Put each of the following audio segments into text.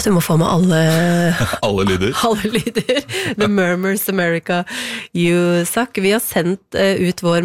Du må få med alle lyder. Alle lyder. The Murmurs America, You Suck. Vi har sendt ut vår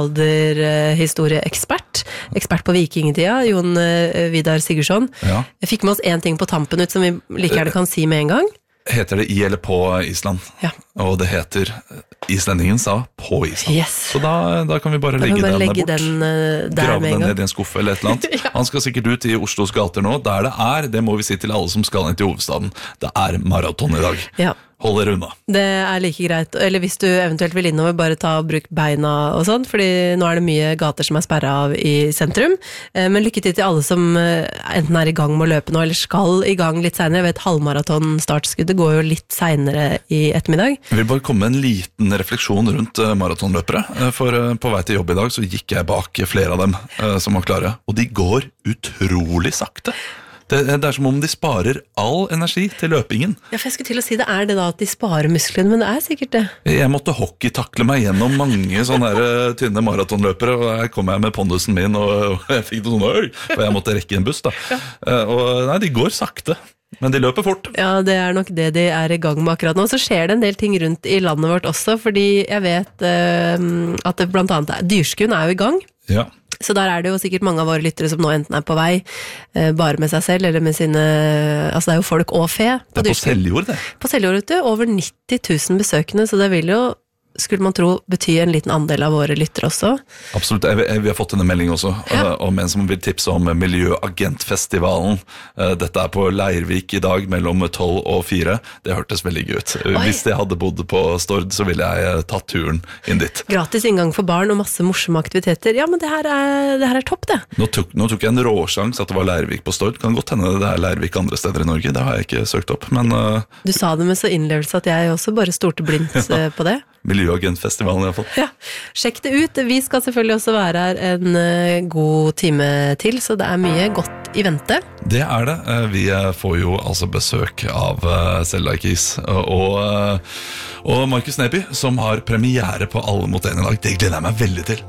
middelalderhistorieekspert, ekspert på vikingtida, Jon Vidar Sigurdsson. Ja. Jeg fikk med oss en ting på tampen ut som vi like gjerne kan si med en gang. Heter det i eller på Island? Ja. Og det heter islendingen sa på Island. Yes. Så da kan vi bare legge den der bort. Grave den ned i en skuffe eller et eller annet. Ja. Han skal sikkert ut i Oslos gater nå. Der det må vi si til alle som skal inn til hovedstaden. Det maraton i dag. Ja. Hold dere unna. Det like greit, eller hvis du eventuelt vil innover, bare ta og bruk beina og sånt, fordi nå det mye gater som sperret av i sentrum, men lykke til alle som enten i gang med å løpe nå, eller skal i gang litt senere. Jeg vet halvmaraton startskuddet går jo litt senere i ettermiddag. Jeg vil bare komme med en liten refleksjon rundt maratonløpere, for på vei til jobb i dag så gikk jeg bak flere av dem som var klare, og de går utrolig sakte. Det som om de sparer all energi til løpingen. Ja, for jeg skulle til å si det det da at de sparer musklene, men det sikkert det. Jeg måtte hockeytakle meg gjennom mange sånne her tynne maratonløpere, og her kom jeg med pondusen min, og jeg fikk det sånn, for jeg måtte rekke en buss da. Ja. Og nei, de går sakte. Men de løper fort. Ja, det nok det de i gang med akkurat nå. Så skjer det en del ting rundt i landet vårt også, fordi jeg vet at det blant annet Dyrskuen jo i gang. Ja. Så der det jo sikkert mange av våre lyttere som nå enten på vei, bare med seg selv, eller med sine, altså det jo folk og fe. Det på Seljord, det. På Seljord, vet du, over 90 000 besøkende, så det vil jo, skulle man tro, betyr en liten andel av våre lyttere også. Absolutt, vi har fått en melding også, om en som vil tipse om Miljøagentfestivalen. Dette på Leirvik i dag, mellom 12 og 4. Det hørtes veldig gøy ut. Oi. Hvis jeg hadde bodd på Stord, så ville jeg tatt turen inn dit. Gratis inngang for barn og masse morsomme aktiviteter. Ja, men det her topp, det. Nå tok jeg en råsjans at det var Leirvik på Stord. Kan godt hende det Leirvik andre steder i Norge, det har jeg ikke søkt opp, men... Du sa det med så innlevelse at jeg også bare stolte blindt på det. Miljøagentfestivalen i hvert fall. Ja, sjekk det ut. Vi skal selvfølgelig også være her en god time til, så det mye godt i vente. Det det. Vi får jo altså besøk av Selda Kis og Markus Neby, som har premiere på Alle mot en i dag. Det gleder jeg meg veldig til.